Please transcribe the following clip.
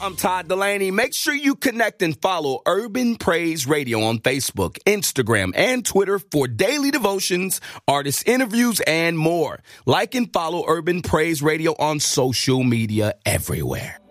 I'm Todd Delaney. Make sure you connect and follow Urban Praise Radio on Facebook, Instagram, and Twitter for daily devotions, artist interviews, and more. Like and follow Urban Praise Radio on social media everywhere.